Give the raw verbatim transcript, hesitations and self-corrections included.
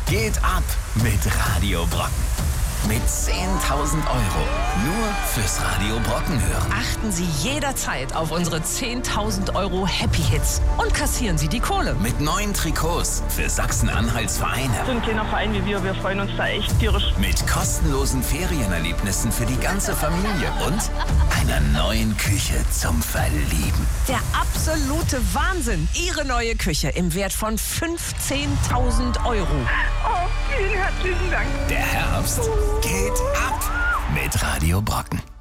geht ab mit Radio Brocken. Mit zehntausend Euro nur fürs Radio Brocken hören. Achten Sie jederzeit auf unsere zehntausend Euro Happy Hits und kassieren Sie die Kohle. Mit neuen Trikots für Sachsen-Anhalts Vereine. So ein kleiner Verein wie wir, wir freuen uns da echt tierisch. Mit kostenlosen Ferienerlebnissen für die ganze Familie und einer neuen Küche zum Verlieben. Der absolute Wahnsinn. Ihre neue Küche im Wert von fünfzehntausend Euro. Oh, vielen herzlichen Dank. Der Herbst geht ab mit Radio Brocken.